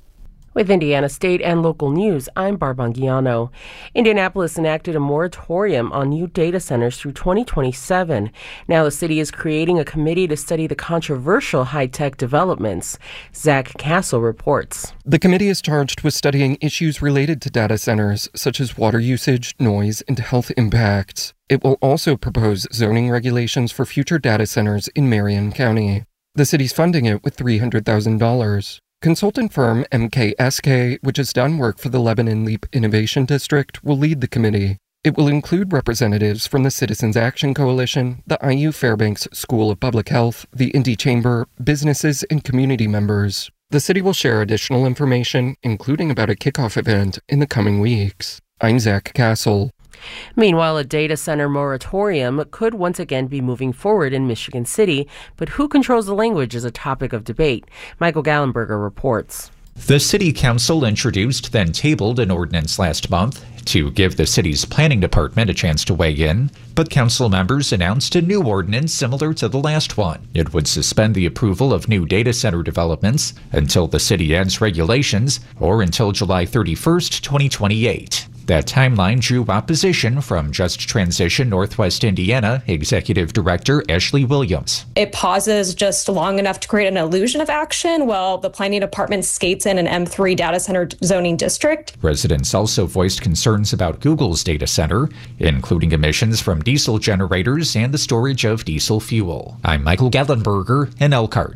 With Indiana State and local news, I'm Barb Anguiano. Indianapolis enacted a moratorium on new data centers through 2027. Now the city is creating a committee to study the controversial high-tech developments. Zach Castle reports. The committee is charged with studying issues related to data centers, such as water usage, noise, and health impacts. It will also propose zoning regulations for future data centers in Marion County. The city's funding it with $300,000. Consultant firm MKSK, which has done work for the Lebanon Leap Innovation District, will lead the committee. It will include representatives from the Citizens Action Coalition, the IU Fairbanks School of Public Health, the Indy Chamber, businesses, and community members. The city will share additional information, including about a kickoff event, in the coming weeks. I'm Zach Castle. Meanwhile, a data center moratorium could once again be moving forward in Michigan City, but who controls the language is a topic of debate. Michael Gallenberger reports. The City Council introduced, then tabled an ordinance last month to give the city's planning department a chance to weigh in, but council members announced a new ordinance similar to the last one. It would suspend the approval of new data center developments until the city ends regulations or until July 31st, 2028. That timeline drew opposition from Just Transition Northwest Indiana Executive Director Ashley Williams. It pauses just long enough to create an illusion of action while the planning department skates in an M3 data center zoning district. Residents also voiced concerns about Google's data center, including emissions from diesel generators and the storage of diesel fuel. I'm Michael Gallenberger in Elkhart.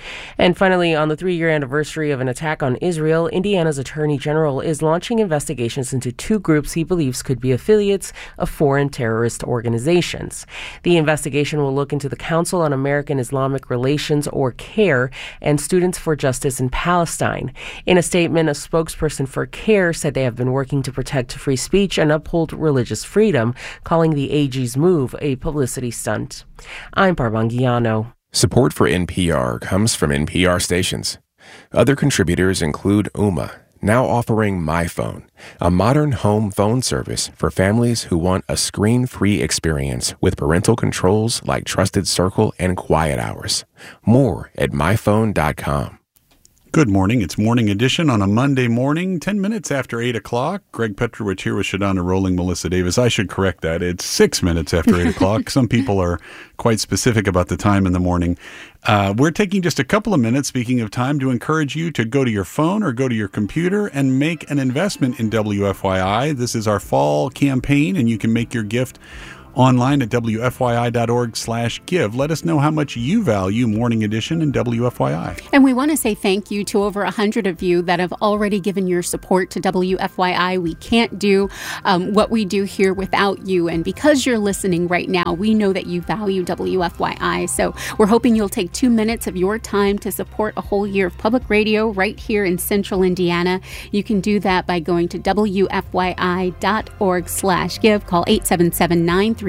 And finally, on the 3-year anniversary of an attack on Israel, Indiana's Attorney General is launching investigations into 2 groups he believes could be affiliates of foreign terrorist organizations. The investigation will look into the Council on American Islamic Relations, or CAIR, and Students for Justice in Palestine. In a statement, a spokesperson for CAIR said they have been working to protect free speech and uphold religious freedom, calling the AG's move a publicity stunt. I'm Barbangiano. Support for NPR comes from NPR stations. Other contributors include Ooma, now offering MyPhone, a modern home phone service for families who want a screen-free experience with parental controls like Trusted Circle and Quiet Hours. More at myphone.com. Good morning. It's Morning Edition on a Monday morning, 10 minutes after 8 o'clock. Greg Petrovich here with Shadana Rolling, Melissa Davis. I should correct that. It's 6 minutes after 8 o'clock. Some people are quite specific about the time in the morning. We're taking just a couple of minutes, speaking of time, to encourage you to go to your phone or go to your computer and make an investment in WFYI. This is our fall campaign, and you can make your gift online at WFYI.org/give. Let us know how much you value Morning Edition and WFYI. And we want to say thank you to over 100 of you that have already given your support to WFYI. We can't do what we do here without you. And because you're listening right now, we know that you value WFYI. So we're hoping you'll take 2 minutes of your time to support a whole year of public radio right here in Central Indiana. You can do that by going to WFYI.org/give. Call 877-930-0221.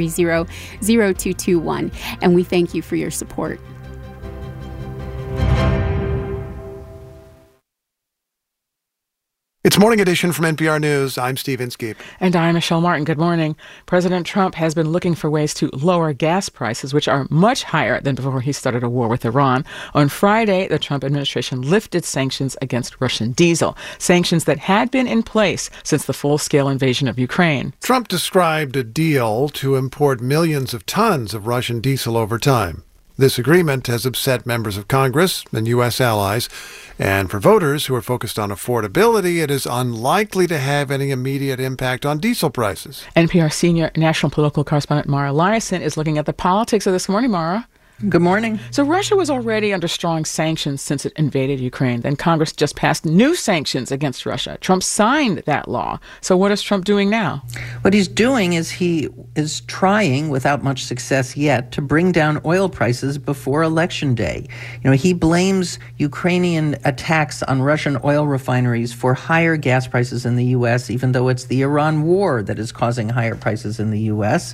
And we thank you for your support. It's Morning Edition from NPR News. I'm Steve Inskeep. And I'm Michelle Martin. Good morning. President Trump has been looking for ways to lower gas prices, which are much higher than before he started a war with Iran. On Friday, the Trump administration lifted sanctions against Russian diesel, sanctions that had been in place since the full-scale invasion of Ukraine. Trump described a deal to import millions of tons of Russian diesel over time. This agreement has upset members of Congress and U.S. allies, and for voters who are focused on affordability, it is unlikely to have any immediate impact on diesel prices. NPR senior national political correspondent Mara Liasson is looking at the politics of this morning. Mara. Good morning. So Russia was already under strong sanctions since it invaded Ukraine. Then Congress just passed new sanctions against Russia. Trump signed that law. So what is Trump doing now? What he's doing is he is trying, without much success yet, to bring down oil prices before Election Day. You know, he blames Ukrainian attacks on Russian oil refineries for higher gas prices in the U.S., even though it's the Iran war that is causing higher prices in the U.S.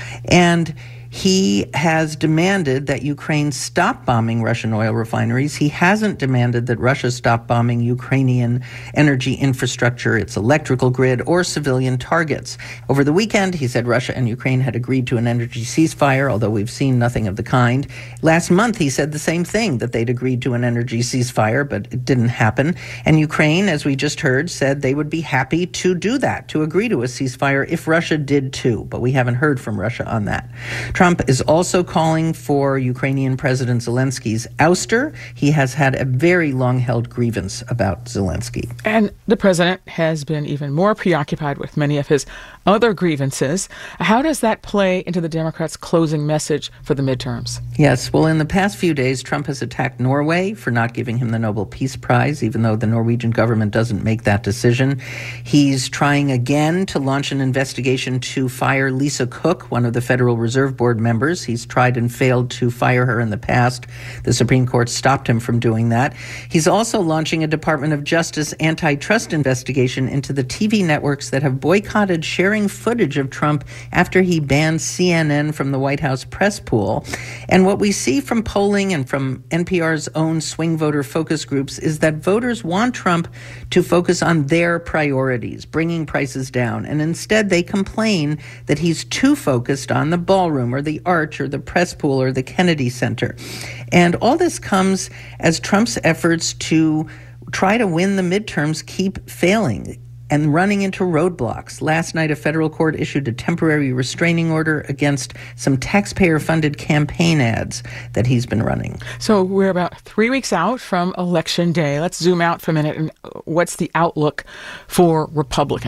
And he has demanded that Ukraine stop bombing Russian oil refineries. He hasn't demanded that Russia stop bombing Ukrainian energy infrastructure, its electrical grid, or civilian targets. Over the weekend, he said Russia and Ukraine had agreed to an energy ceasefire, although we've seen nothing of the kind. Last month, he said the same thing, that they'd agreed to an energy ceasefire, but it didn't happen. And Ukraine, as we just heard, said they would be happy to do that, to agree to a ceasefire if Russia did too. But we haven't heard from Russia on that. Trump is also calling for Ukrainian President Zelensky's ouster. He has had a very long-held grievance about Zelensky. And the president has been even more preoccupied with many of his other grievances. How does that play into the Democrats' closing message for the midterms? Yes, well, in the past few days, Trump has attacked Norway for not giving him the Nobel Peace Prize, even though the Norwegian government doesn't make that decision. He's trying again to launch an investigation to fire Lisa Cook, one of the Federal Reserve Board members. He's tried and failed to fire her in the past. The Supreme Court stopped him from doing that. He's also launching a Department of Justice antitrust investigation into the TV networks that have boycotted sharing footage of Trump after he banned CNN from the White House press pool. And what we see from polling and from NPR's own swing voter focus groups is that voters want Trump to focus on their priorities, bringing prices down. And instead, they complain that he's too focused on the ballroom or the arch or the press pool or the Kennedy Center. And all this comes as Trump's efforts to try to win the midterms keep failing and running into roadblocks. Last night, a federal court issued a temporary restraining order against some taxpayer-funded campaign ads that he's been running. So we're about 3 weeks out from Election Day. Let's zoom out for a minute. And what's the outlook for Republicans?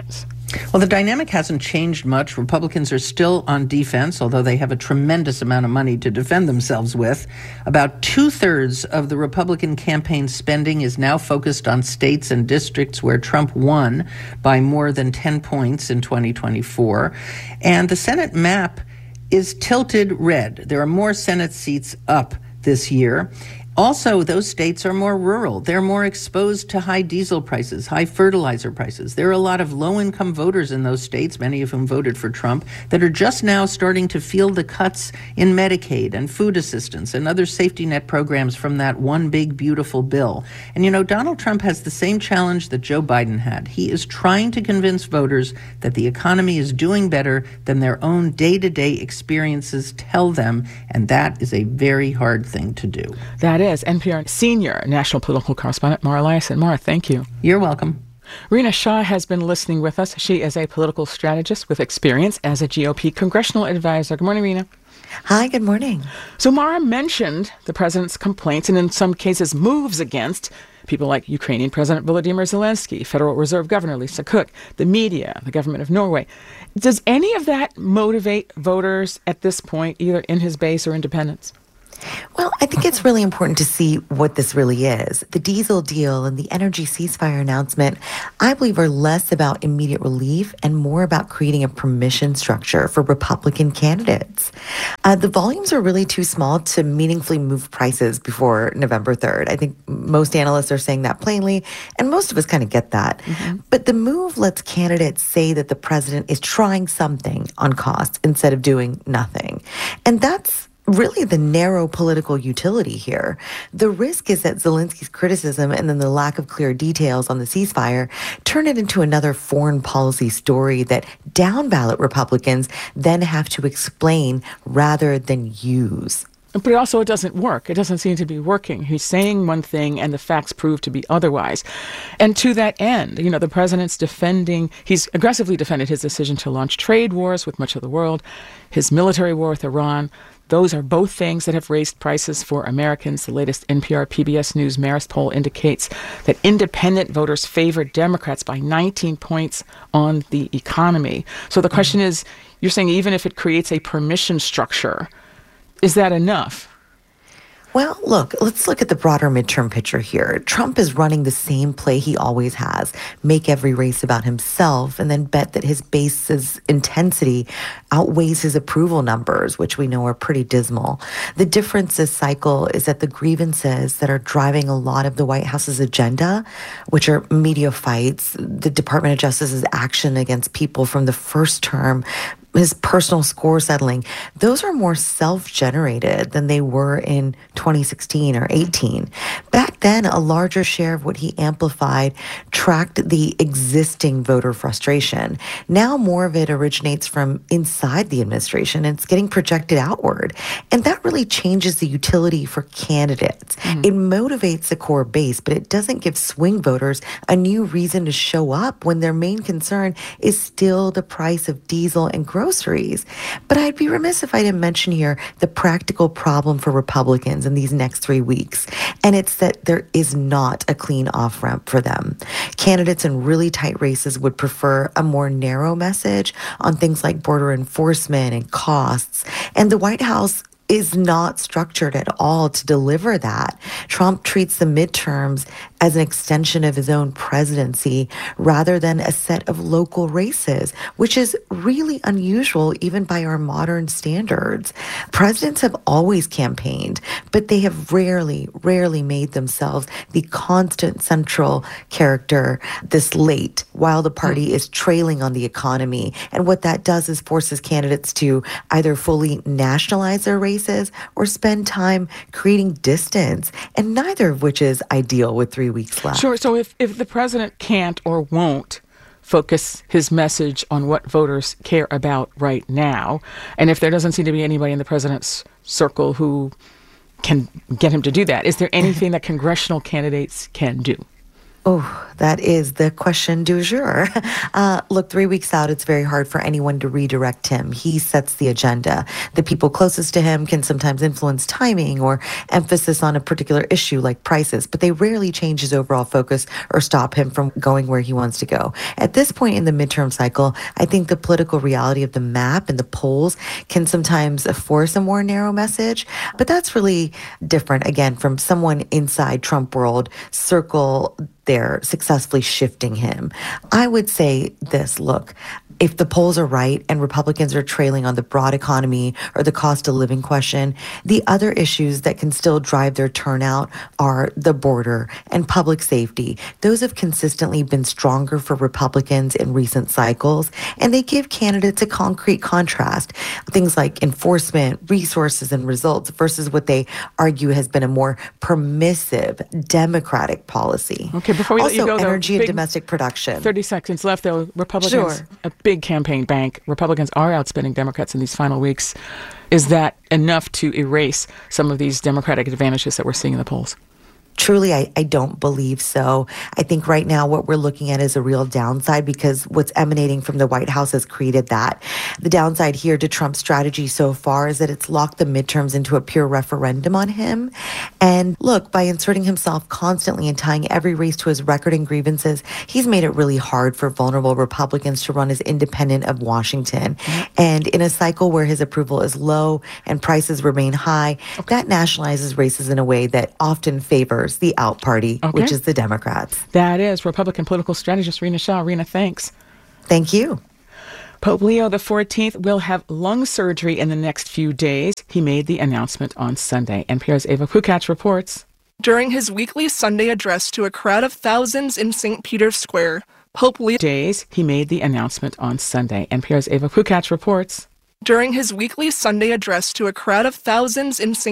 Well, the dynamic hasn't changed much. Republicans are still on defense, although they have a tremendous amount of money to defend themselves with. About 2/3 of the Republican campaign spending is now focused on states and districts where Trump won by more than 10 points in 2024. And the Senate map is tilted red. There are more Senate seats up this year. Also, those states are more rural. They're more exposed to high diesel prices, high fertilizer prices. There are a lot of low-income voters in those states, many of whom voted for Trump, that are just now starting to feel the cuts in Medicaid and food assistance and other safety net programs from that one big, beautiful bill. And, you know, Donald Trump has the same challenge that Joe Biden had. He is trying to convince voters that the economy is doing better than their own day-to-day experiences tell them, and that is a very hard thing to do. That is NPR senior national political correspondent Mara Liasson. Mara, thank you. You're welcome. Rena Shah has been listening with us. She is a political strategist with experience as a GOP congressional advisor. Good morning, Rena. Hi, good morning. So Mara mentioned the president's complaints and in some cases moves against people like Ukrainian President Volodymyr Zelensky, Federal Reserve Governor Lisa Cook, the media, the government of Norway. Does any of that motivate voters at this point, either in his base or independents? Well, I think it's really important to see what this really is. The diesel deal and the energy ceasefire announcement, I believe, are less about immediate relief and more about creating a permission structure for Republican candidates. The volumes are really too small to meaningfully move prices before November 3rd. I think most analysts are saying that plainly, and most of us kind of get that. Mm-hmm. But the move lets candidates say that the president is trying something on costs instead of doing nothing. And that's really the narrow political utility here. The risk is that Zelensky's criticism and then the lack of clear details on the ceasefire turn it into another foreign policy story that down-ballot Republicans then have to explain rather than use. But also it doesn't work. It doesn't seem to be working. He's saying one thing and the facts prove to be otherwise. And to that end, you know, the president's he's aggressively defended his decision to launch trade wars with much of the world, his military war with Iran. Those are both things that have raised prices for Americans. The latest NPR PBS News Marist poll indicates that independent voters favor Democrats by 19 points on the economy. So the question is, you're saying even if it creates a permission structure, is that enough? Well, look, let's look at the broader midterm picture here. Trump is running the same play he always has, make every race about himself, and then bet that his base's intensity outweighs his approval numbers, which we know are pretty dismal. The difference this cycle is that the grievances that are driving a lot of the White House's agenda, which are media fights, the Department of Justice's action against people from the first term, his personal score settling, those are more self-generated than they were in 2016 or 18. Back then, a larger share of what he amplified tracked the existing voter frustration. Now more of it originates from inside the administration and it's getting projected outward. And that really changes the utility for candidates. It motivates the core base, but it doesn't give swing voters a new reason to show up when their main concern is still the price of diesel and groceries. But I'd be remiss if I didn't mention here the practical problem for Republicans in these next 3 weeks. And it's that there is not a clean off-ramp for them. Candidates in really tight races would prefer a more narrow message on things like border enforcement and costs. And the White House is not structured at all to deliver that. Trump treats the midterms as an extension of his own presidency rather than a set of local races, which is really unusual even by our modern standards. Presidents have always campaigned, but they have rarely made themselves the constant central character this late while the party is trailing on the economy. And what that does is forces candidates to either fully nationalize their races or spend time creating distance, and neither of which is ideal with 3 weeks left. Sure. So if the president can't or won't focus his message on what voters care about right now, and if there doesn't seem to be anybody in the president's circle who can get him to do that, is there anything that congressional candidates can do? Oh, that is the question du jour. Look, 3 weeks out, it's very hard for anyone to redirect him. He sets the agenda. The people closest to him can sometimes influence timing or emphasis on a particular issue like prices, but they rarely change his overall focus or stop him from going where he wants to go. At this point in the midterm cycle, I think the political reality of the map and the polls can sometimes force a more narrow message, but that's really different, again, from someone inside Trump world circle they're successfully shifting him. I would say this, look, if the polls are right and Republicans are trailing on the broad economy or the cost of living question, the other issues that can still drive their turnout are the border and public safety. Those have consistently been stronger for Republicans in recent cycles, and they give candidates a concrete contrast. Things like enforcement, resources, and results versus what they argue has been a more permissive Democratic policy. Okay, before we let you go, though, energy and domestic production. 30 seconds left, though. Republicans, a big campaign bank. Republicans are outspending Democrats in these final weeks. Is that enough to erase some of these Democratic advantages that we're seeing in the polls? Truly, I don't believe so. I think right now what we're looking at is a real downside because what's emanating from the White House has created that. The downside here to Trump's strategy so far is that it's locked the midterms into a pure referendum on him. And look, by inserting himself constantly and tying every race to his record and grievances, he's made it really hard for vulnerable Republicans to run as independent of Washington. And in a cycle where his approval is low and prices remain high, that nationalizes races in a way that often favors the out party, which is the Democrats. That is Republican political strategist Rena Shaw. Rena, thanks. Thank you. Pope Leo XIV will have lung surgery in the next few days. He made the announcement on Sunday. NPR's Ava Kukac reports. During his weekly Sunday address to a crowd of thousands in St. Peter's Square, Pope Leo... He made the announcement on Sunday. NPR's Ava Kukac reports. During his weekly Sunday address to a crowd of thousands in St.